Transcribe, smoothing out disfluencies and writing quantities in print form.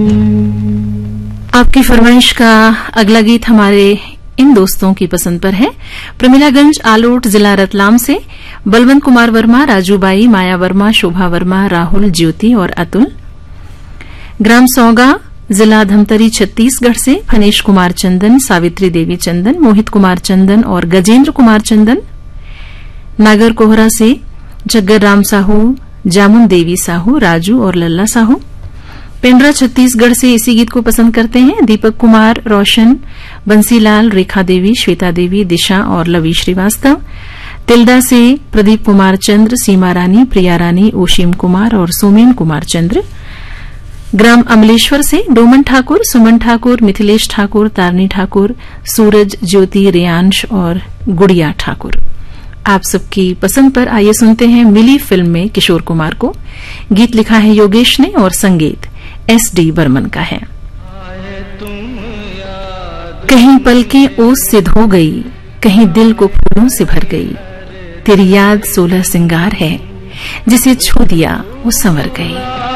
आपकी फरमाइश का अगला गीत हमारे इन दोस्तों की पसंद पर है। प्रमिलागंज आलोट जिला रतलाम से बलवंत कुमार वर्मा, राजूबाई, माया वर्मा, शोभा वर्मा, राहुल, ज्योति और अतुल। ग्राम सौगा जिला धमतरी छत्तीसगढ़ से फनेश कुमार चंदन, सावित्री देवी चंदन, मोहित कुमार चंदन और गजेंद्र कुमार चंदन। नागर कोहरा से जग्गर राम साहू, जामुन देवी साहू, राजू और लल्ला साहू। पेंड्रा छत्तीसगढ़ से इसी गीत को पसंद करते हैं दीपक कुमार, रोशन, बंसीलाल, रेखा देवी, श्वेता देवी, दिशा और लवी श्रीवास्तव। तिल्दा से प्रदीप कुमार चंद्र, सीमा रानी, प्रिया रानी, ओशीम कुमार और सोमेन कुमार चंद्र। ग्राम अमलेश्वर से डोमन ठाकुर, सुमन ठाकुर, मिथिलेश ठाकुर, तारनी ठाकुर, सूरज, ज्योति, रियांश और गुड़िया ठाकुर। आप सबकी पसंद पर आइए सुनते हैं मिली फिल्म में किशोर कुमार को। गीत लिखा है योगेश ने और संगीत एस.डी. बर्मन का है। कहीं पलकें ओस से धो गई, कहीं दिल को फूलों से भर गई। तेरी याद 16 सिंगार है, जिसे छू दिया वो संवर गई।